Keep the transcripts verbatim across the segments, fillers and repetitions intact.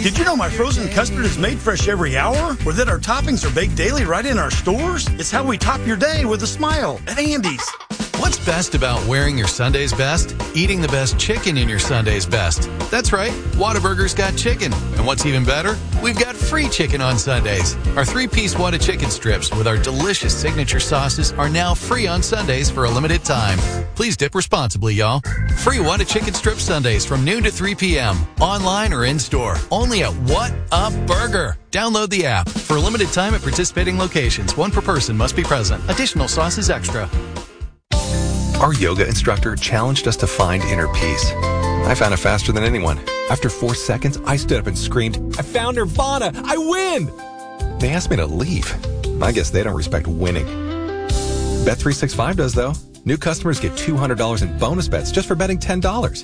Did you know my frozen custard is made fresh every hour? Or that our toppings are baked daily right in our stores? It's how we top your day with a smile at Andy's. What's best about wearing your Sunday's best? Eating the best chicken in your Sunday's best. That's right, Whataburger's got chicken. And what's even better? We've got free chicken on Sundays. Our three-piece Whata chicken strips with our delicious signature sauces are now free on Sundays for a limited time. Please dip responsibly, y'all. Free Whata chicken strip Sundays from noon to three p.m. Online or in-store. Only at What a Burger. Download the app. For a limited time at participating locations. One per person must be present. Additional sauce is extra. Our yoga instructor challenged us to find inner peace. I found it faster than anyone. After four seconds, I stood up and screamed, "I found Nirvana! I win!" They asked me to leave. I guess they don't respect winning. Bet three sixty-five does, though. New customers get two hundred dollars in bonus bets just for betting ten dollars.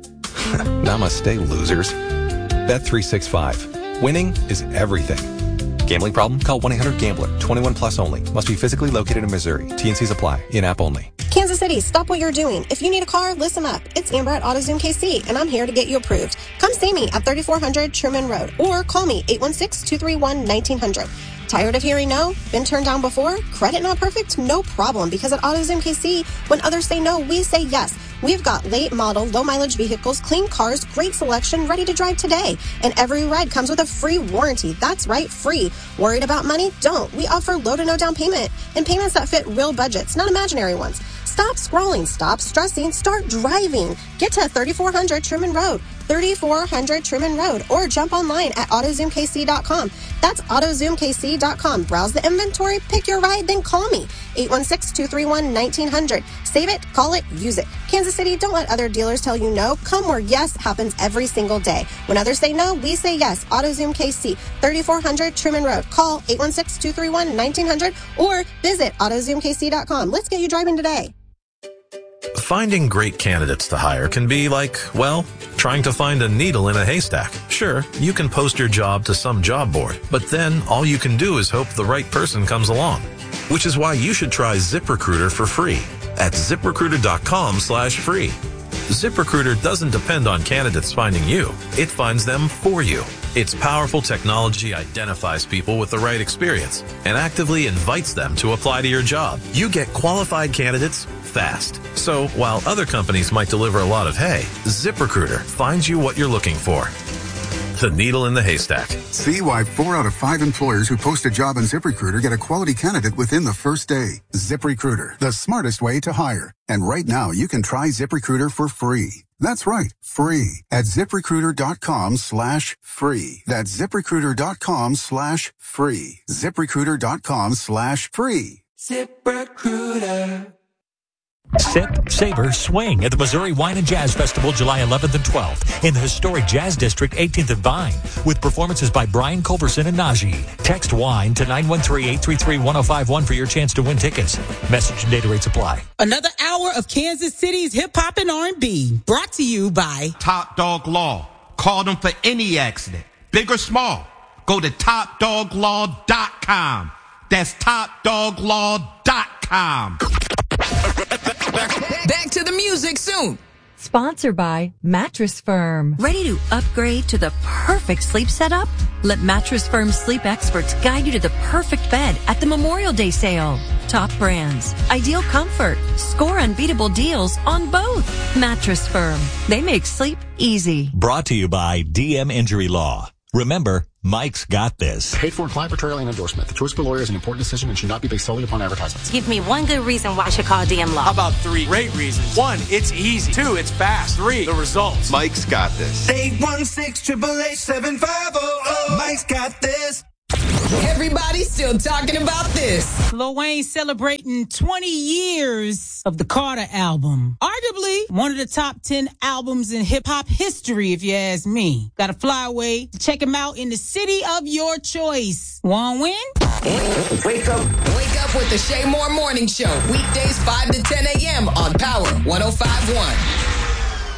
Namaste, losers. Bet three sixty-five. Winning is everything. Gambling problem? Call one eight hundred gambler. twenty-one plus only. Must be physically located in Missouri. T N Cs apply. In-app only. Kansas City, stop what you're doing. If you need a car, listen up. It's Amber at AutoZoom K C, and I'm here to get you approved. Come see me at thirty-four hundred Truman Road, or call me eight one six, two three one, nineteen hundred. Tired of hearing no? Been turned down before? Credit not perfect? No problem, because at AutoZoom K C, when others say no, we say yes. We've got late model, low mileage vehicles, clean cars, great selection, ready to drive today. And every ride comes with a free warranty. That's right, free. Worried about money? Don't. We offer low to no down payment and payments that fit real budgets, not imaginary ones. Stop scrolling, stop stressing, start driving. Get to thirty-four hundred Truman Road, thirty-four hundred Truman Road, or jump online at auto zoom k c dot com. That's auto zoom k c dot com. Browse the inventory, pick your ride, then call me. eight one six, two three one, nineteen hundred. Save it, call it, use it. Kansas City, don't let other dealers tell you no. Come where yes happens every single day. When others say no, we say yes. AutoZoom K C, thirty-four hundred Truman Road. Call eight one six, two three one, nineteen hundred or visit auto zoom k c dot com. Let's get you driving today. Finding great candidates to hire can be like, well, trying to find a needle in a haystack. Sure, you can post your job to some job board, but then all you can do is hope the right person comes along. Which is why you should try ZipRecruiter for free at ziprecruiter.com slash free. ZipRecruiter doesn't depend on candidates finding you. It finds them for you. Its powerful technology identifies people with the right experience and actively invites them to apply to your job. You get qualified candidates fast. So while other companies might deliver a lot of hay, ZipRecruiter finds you what you're looking for. The needle in the haystack. See why four out of five employers who post a job on ZipRecruiter get a quality candidate within the first day. ZipRecruiter, the smartest way to hire. And right now, you can try ZipRecruiter for free. That's right, free at ziprecruiter.com slash free. That's ziprecruiter.com slash free. ziprecruiter.com slash free. ZipRecruiter. Sip, savor, swing at the Missouri Wine and Jazz Festival July eleventh and twelfth in the historic Jazz District, eighteenth and Vine, with performances by Brian Culverson and Najee. Text WINE to nine one three, eight three three, one oh five one for your chance to win tickets. Message and data rates apply. Another hour of Kansas City's hip-hop and R and B, brought to you by Top Dog Law. Call them for any accident, big or small. Go to top dog law dot com. That's top dog law dot com. Back to the music soon. Sponsored by Mattress Firm. Ready to upgrade to the perfect sleep setup? Let Mattress Firm's sleep experts guide you to the perfect bed at the Memorial Day sale. Top brands, ideal comfort, score unbeatable deals on both. Mattress Firm. They make sleep easy. Brought to you by D M Injury Law. Remember, Mike's got this. Paid for client portrayal and endorsement. The choice of a lawyer is an important decision and should not be based solely upon advertisements. Give me one good reason why I should call D M Law. How about three great reasons? One, it's easy. Two, it's fast. Three, the results. Mike's got this. eight one six, eight eight eight, seven five zero zero. Mike's got this. Everybody's still talking about this. Lil Wayne celebrating twenty years of the Carter album. Arguably one of the top ten albums in hip-hop history, if you ask me. Got to fly away to check him out in the city of your choice. Want win? Wake up. Wake up with the Shay Moore Morning Show. Weekdays five to ten a.m. on Power one oh five point one.